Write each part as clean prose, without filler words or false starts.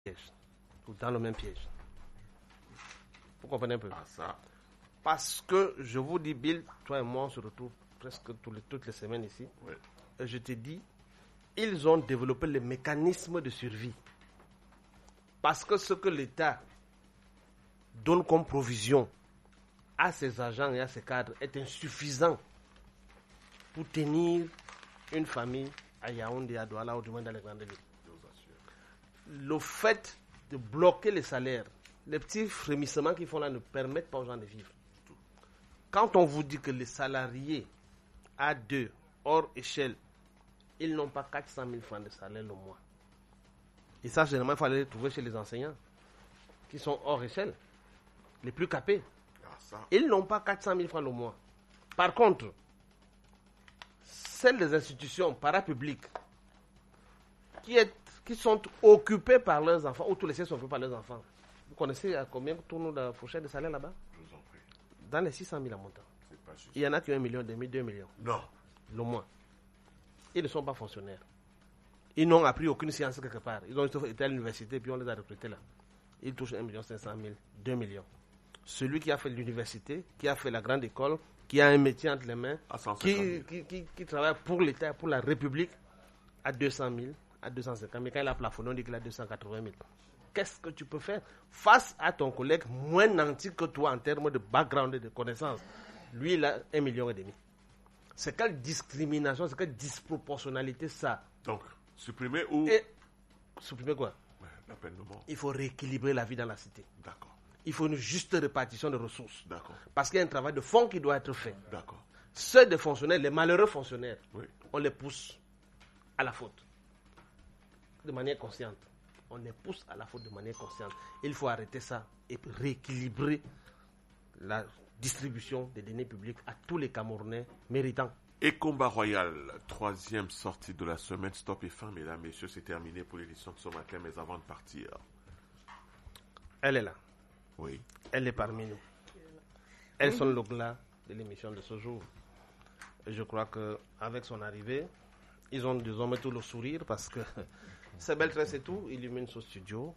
piège. Ou dans le même piège. Vous comprenez un peu? Ah, ça. Parce que, je vous dis, Bill, toi et moi, on se retrouve presque toutes les semaines ici. Oui. Et je te dis, ils ont développé les mécanismes de survie. Parce que ce que l'État donne comme provision à ses agents et à ses cadres est insuffisant pour tenir une famille à Yaoundé, à Douala ou du moins dans les grandes villes. Le fait de bloquer les salaires, les petits frémissements qu'ils font là ne permettent pas aux gens de vivre. Quand on vous dit que les salariés A2, hors échelle, ils n'ont pas 400 000 francs de salaire le mois. Et ça, généralement, il faut aller les trouver chez les enseignants qui sont hors échelle, les plus capés. Ah, ça. Ils n'ont pas 400 000 francs le mois. Par contre, celles des institutions parapubliques qui sont occupées par leurs enfants, ou tous les sièges sont occupés par leurs enfants. Vous connaissez à combien tourne la fourchette de salaire là-bas? Je vous en prie. Dans les 600 000 à montant. C'est pas juste. Il y en a qui ont 1,5 million, 2 millions. Non. Le mois. Ils ne sont pas fonctionnaires. Ils n'ont appris aucune science quelque part. Ils ont été à l'université et puis on les a recrutés là. Ils touchent 1 500 000, 2 millions. Celui qui a fait l'université, qui a fait la grande école, qui a un métier entre les mains, À 150 000. qui travaille pour l'État, pour la République, à 200 000, à 250 000. Mais quand il a plafonné, on dit qu'il a 280 000. Qu'est-ce que tu peux faire face à ton collègue moins nanti que toi en termes de background et de connaissances? Lui, il a 1,5 million. C'est quelle discrimination, c'est quelle disproportionnalité ça? Donc, supprimer ou. Et supprimer quoi? Ouais, la peine de mort. Il faut rééquilibrer la vie dans la cité. D'accord. Il faut une juste répartition de ressources. D'accord. Parce qu'il y a un travail de fond qui doit être fait. D'accord. Ceux des fonctionnaires, les malheureux fonctionnaires, Oui. on les pousse à la faute. De manière consciente. On les pousse à la faute de manière consciente. Il faut arrêter ça et rééquilibrer la distribution des deniers publics à tous les Camerounais méritants. Et Combat Royal, troisième sortie de la semaine. Stop et fin, mesdames, messieurs, c'est terminé pour l'édition de ce matin, mais avant de partir. Elle est là. Oui. Elle est parmi nous. Elles sont le glas de l'émission de ce jour. Et je crois qu'avec son arrivée, ils ont désormais tout le sourire parce que ces belles tresses et tout illuminent ce studio.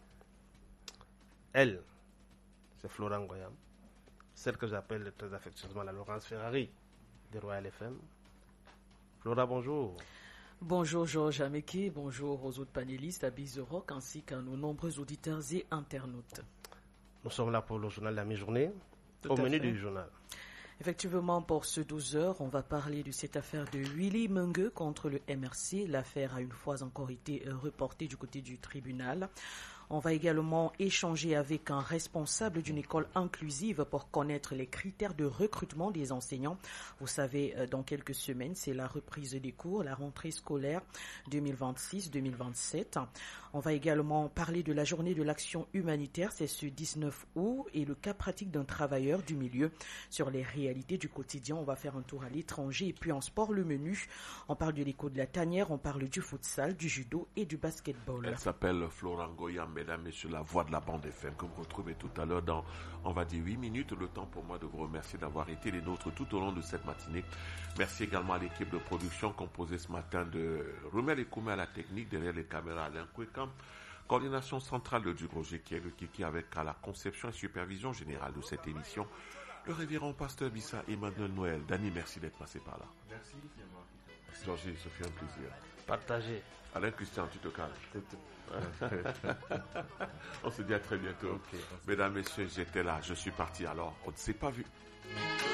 Elle, c'est Florent Goyam, celle que j'appelle très affectueusement la Laurence Ferrari de Royal FM. Flora, bonjour. Bonjour Georges Ameki, bonjour aux autres panélistes à Bise Rock ainsi qu'à nos nombreux auditeurs et internautes. Nous sommes là pour le journal de la mi-journée. Tout Au à menu fait. du journal. Effectivement, pour ce 12h, on va parler de cette affaire de Willy Mengue contre le MRC. L'affaire a une fois encore été reportée du côté du tribunal. On va également échanger avec un responsable d'une école inclusive pour connaître les critères de recrutement des enseignants. Vous savez, dans quelques semaines, c'est la reprise des cours, la rentrée scolaire 2026-2027. On va également parler de la journée de l'action humanitaire, c'est ce 19 août, et le cas pratique d'un travailleur du milieu sur les réalités du quotidien. On va faire un tour à l'étranger et puis en sport, le menu. On parle de l'écho de la tanière, on parle du futsal, du judo et du basketball. Elle s'appelle Florent Goyam, mesdames, messieurs, la voix de la bande FM que vous retrouvez tout à l'heure dans, on va dire, 8 minutes. Le temps pour moi de vous remercier d'avoir été les nôtres tout au long de cette matinée. Merci également à l'équipe de production composée ce matin de Rumel Ekoumé à la technique, derrière les caméras Alain Kwekam, coordination centrale de Roger Kiki avec à la conception et supervision générale de cette émission, le révérend pasteur Bissa Emmanuel Noël. Dany, merci d'être passé par là. Merci, c'est moi qui te remercie. Georges, ça fait un plaisir. Partagez. Alain Christian, tu te calmes. On se dit à très bientôt. Ok, Mesdames, messieurs, j'étais là, je suis parti alors, on ne s'est pas vu.